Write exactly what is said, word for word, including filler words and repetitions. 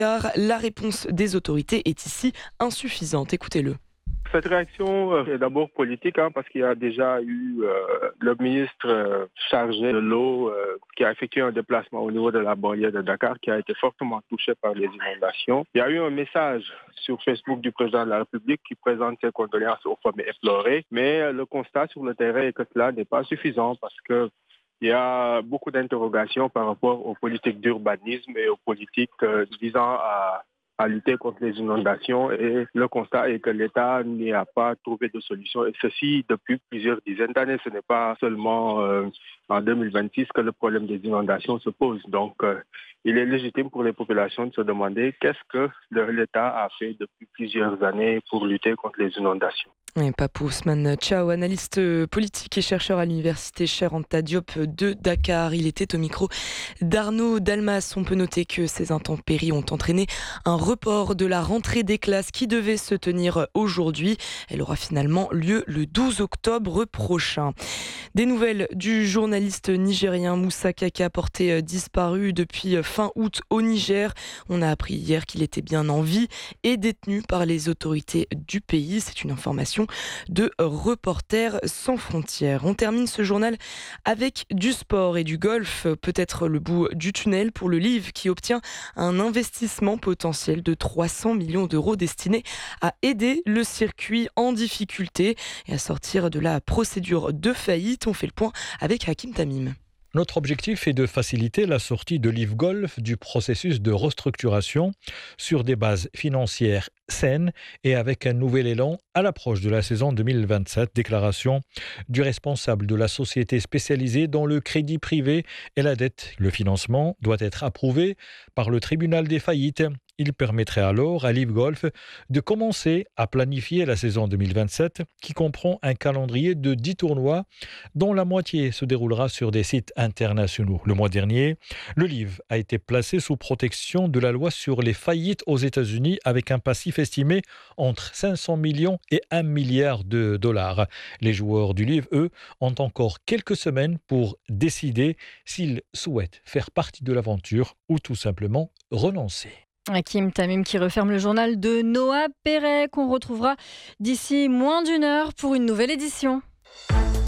car la réponse des autorités est ici insuffisante. Écoutez-le. Cette réaction euh, est d'abord politique hein, parce qu'il y a déjà eu euh, le ministre euh, chargé de l'eau euh, qui a effectué un déplacement au niveau de la banlieue de Dakar qui a été fortement touché par les inondations. Il y a eu un message sur Facebook du président de la République qui présente ses condoléances aux familles éplorées, mais euh, le constat sur le terrain est que cela n'est pas suffisant parce que il y a beaucoup d'interrogations par rapport aux politiques d'urbanisme et aux politiques euh, visant à, à lutter contre les inondations. Et le constat est que l'État n'y a pas trouvé de solution. Et ceci depuis plusieurs dizaines d'années. Ce n'est pas seulement euh, en deux mille vingt-six que le problème des inondations se pose. Donc, euh, il est légitime pour les populations de se demander qu'est-ce que l'État a fait depuis plusieurs années pour lutter contre les inondations. Et Papou Ousmane Tchao, analyste politique et chercheur à l'université Cheikh Anta Diop de Dakar. Il était au micro d'Arnaud Dalmas. On peut noter que ces intempéries ont entraîné un report de la rentrée des classes qui devait se tenir aujourd'hui. Elle aura finalement lieu le douze octobre prochain. Des nouvelles du journaliste nigérien Moussa Kaka, porté disparu depuis fin août au Niger. On a appris hier qu'il était bien en vie et détenu par les autorités du pays. C'est une information de Reporters sans frontières. On termine ce journal avec du sport et du golf, peut-être le bout du tunnel pour le L I V qui obtient un investissement potentiel de trois cents millions d'euros destiné à aider le circuit en difficulté et à sortir de la procédure de faillite. On fait le point avec Hakim Tamim. Notre objectif est de faciliter la sortie de L I V Golf du processus de restructuration sur des bases financières saines et avec un nouvel élan à l'approche de la saison deux mille vingt-sept. Déclaration du responsable de la société spécialisée dans le crédit privé et la dette. Le financement doit être approuvé par le tribunal des faillites. Il permettrait alors à L I V Golf de commencer à planifier la saison deux mille vingt-sept qui comprend un calendrier de dix tournois dont la moitié se déroulera sur des sites internationaux. Le mois dernier, le L I V a été placé sous protection de la loi sur les faillites aux États-Unis avec un passif estimé entre cinq cents millions et un milliard de dollars. Les joueurs du L I V, eux, ont encore quelques semaines pour décider s'ils souhaitent faire partie de l'aventure ou tout simplement renoncer. Hakim Tamim qui referme le journal de Noah Perret qu'on retrouvera d'ici moins d'une heure pour une nouvelle édition.